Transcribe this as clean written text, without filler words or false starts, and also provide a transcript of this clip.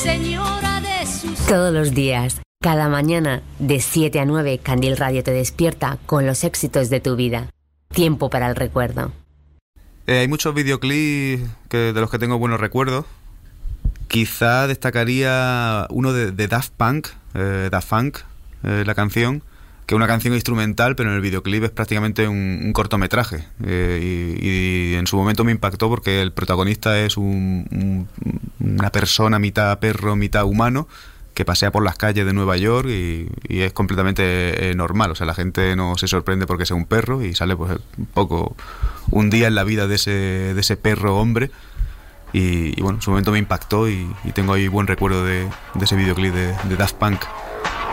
señora de sus... Todos los días, cada mañana, de 7 a 9, Candil Radio te despierta con los éxitos de tu vida. Tiempo para el recuerdo. Hay muchos videoclips de los que tengo buenos recuerdos. Quizá destacaría uno de Daft Punk, la canción, que es una canción instrumental, pero en el videoclip es prácticamente un cortometraje. Y en su momento me impactó porque el protagonista es una persona mitad perro, mitad humano, que pasea por las calles de Nueva York y es completamente normal. O sea, la gente no se sorprende porque sea un perro y sale pues un día en la vida de ese perro hombre. Y bueno, en su momento me impactó y tengo ahí buen recuerdo de ese videoclip de Daft Punk.